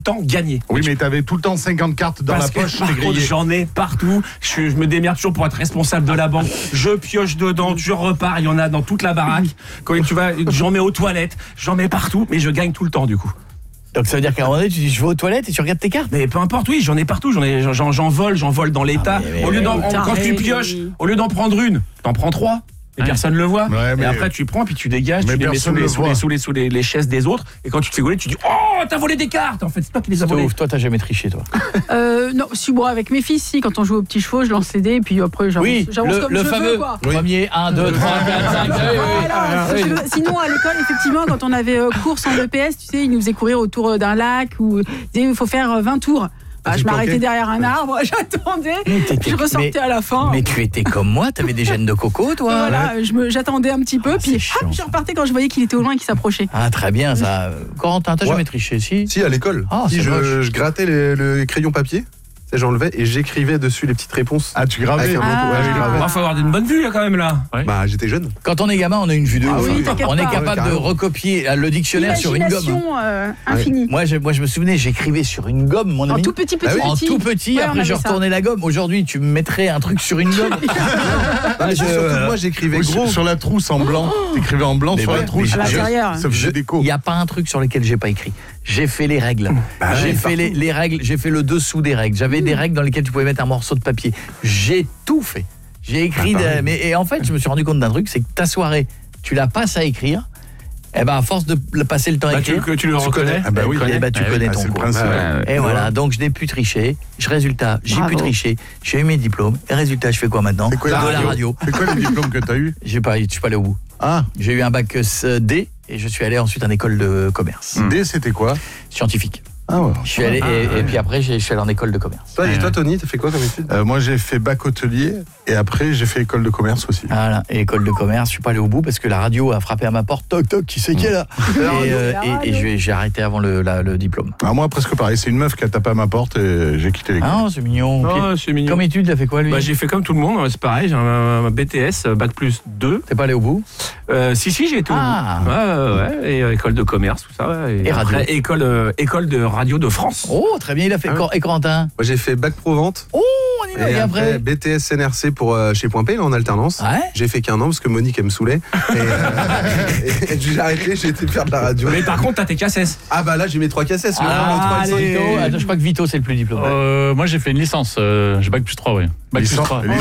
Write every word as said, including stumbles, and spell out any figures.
temps gagné. Oui, mais t'avais tout le temps cinquante cartes dans Parce la que, poche. par contre, j'en ai partout. Je, je me démerde toujours pour être responsable de la banque. Je pioche dedans, je repars. Il y en a dans toute la baraque. Quand tu vas, j'en mets aux toilettes, j'en mets partout, mais je gagne tout le temps du coup. Donc ça veut dire qu'à un moment donné, tu dis je vais aux toilettes et tu regardes tes cartes. Mais peu importe, oui, j'en ai partout. J'en ai, j'en, j'en vole, j'en vole dans l'état. Ah, mais, mais, au lieu mais, d'en, mais, quand tu pioches, au lieu d'en prendre une, t'en prends trois. Et ouais. personne le voit. Ouais, mais... Et après tu prends puis tu dégages, mais tu les mets sous les, sous, les, sous, les, sous les, les chaises des autres. Et quand tu te fais voler, tu dis oh t'as volé des cartes. En fait c'est toi qui les as volées. Toi t'as jamais triché toi. euh, Non, si moi avec mes fils, si quand on joue aux petits chevaux, je lance les dés et puis après j'avance, oui, j'avance le, comme le je fameux veux quoi. Premier un, deux, trois, quatre, cinq. Voilà, oui, oui. Sinon à l'école effectivement quand on avait euh, course en E P S, tu sais, ils nous faisaient courir autour d'un lac ou il faut faire vingt tours. Bah, je m'arrêtais derrière un arbre, j'attendais, je ressortais mais, à la fin. Mais tu étais comme moi, t'avais des gènes de coco, toi. Voilà, ouais. je me, j'attendais un petit peu, oh, puis hop, je repartais quand je voyais qu'il était au loin et qu'il s'approchait. Ah, très bien, ça. Corentin, t'as ouais. jamais triché, si Si, à l'école. Ah, si, je, je grattais les, le crayon papier. J'enlevais et j'écrivais dessus les petites réponses. Ah, tu gravais. Ah. Ouais, j'ai gravé. Il faut avoir une bonne vue là quand même là. Ouais. Bah j'étais jeune. Quand on est gamin, on a une vue de ah, ouf. oui, on est pas. capable ouais, de recopier le dictionnaire sur une gomme. Euh, infinie. Ouais. Moi, je, moi, je me souvenais, j'écrivais sur une gomme, mon ami. En tout petit, petit, ah, petit. En tout petit. Ouais, après, je retournais la gomme. Aujourd'hui, tu me mettrais un truc sur une gomme. ah, je, surtout, moi, j'écrivais oui, gros. Sur, sur la trousse en blanc. T'écrivais en blanc mais sur ouais, la trousse. À l'intérieur. Ça faisait déco. Il n'y a pas un truc sur lequel j'ai pas écrit. J'ai fait les règles. Bah j'ai ouais, fait les, les règles. J'ai fait le dessous des règles. J'avais mmh. des règles dans lesquelles tu pouvais mettre un morceau de papier. J'ai tout fait. J'ai écrit. Ah, de, mais et en fait, je me suis rendu compte d'un truc, c'est que ta soirée, tu la passes à écrire. Et ben à force de passer le temps à bah, écrire, tu, tu le reconnais. Ah bah oui. Et bah, tu ah connais oui, ton ah, cours. Principe, ouais, ouais, et voilà. voilà. Donc je n'ai plus triché. Résultat, j'ai pu tricher. J'ai eu mes diplômes. Et résultat, je fais quoi maintenant? C'est quoi, de la, la radio. C'est quoi les diplômes que t'as eu? J'ai pas, je suis pas allé au bout. Ah. J'ai eu un bac D et je suis allé ensuite en école de commerce. D, c'était quoi? Scientifique. Ah ouais. Je suis allé ah, et, ouais. et puis après je suis allé en école de commerce. Toi, et toi Tony, t'as fait quoi comme études? euh, Moi j'ai fait bac hôtelier et après j'ai fait école de commerce aussi. Voilà, et école de commerce, je suis pas allé au bout parce que la radio a frappé à ma porte, toc toc, qui c'est qui est là? Et, euh, et, et j'ai, j'ai arrêté avant le, la, le diplôme. Alors moi presque pareil, c'est une meuf qui a tapé à ma porte et j'ai quitté l'école. Ah c'est mignon. Oh, c'est mignon. Comme étude, t'as fait quoi lui? Bah, j'ai fait comme tout le monde, c'est pareil, j'ai un, un B T S, bac plus deux. T'es pas allé au bout? euh, Si si, j'ai été au ah. bout. Ouais, ouais, et euh, école de commerce, tout ça. Ouais, et et après, radio. École, euh, école de radio de France. Oh très bien, il a fait. Ah, oui. Et Corentin? Moi j'ai fait bac pro vente. Oh on y va. Et, et après, après B T S N R C pour euh, chez Point P là, en alternance. Ouais. J'ai fait qu'un an parce que Monique elle me saoulait. Et, euh, et, et j'ai arrêté, j'ai été faire de la radio. Mais par contre t'as tes cassettes. Ah bah là j'ai mes trois cassettes. Ah, le Vito, attends, je crois que Vito c'est le plus diplômé. Euh, moi j'ai fait une licence, euh, j'ai bac plus trois, ouais. Bac licence, plus trois.